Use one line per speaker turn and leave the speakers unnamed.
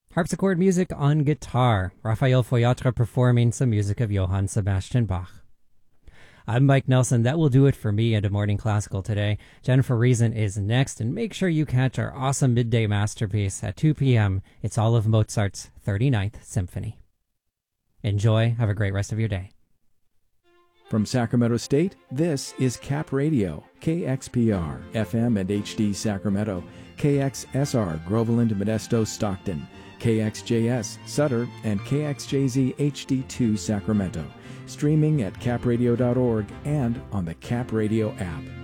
Harpsichord music on guitar. Raphael Foyatra performing some music of Johann Sebastian Bach. I'm Mike Nelson. That will do it for me into Morning Classical today. Jennifer Reason is next, and make sure you catch our awesome midday masterpiece at 2 p.m. It's all of Mozart's 39th Symphony. Enjoy. Have a great rest of your day.
From Sacramento State, this is Cap Radio, KXPR, FM and HD Sacramento, KXSR, Groveland, Modesto, Stockton, KXJS, Sutter, and KXJZ HD2 Sacramento. Streaming at capradio.org and on the Cap Radio app.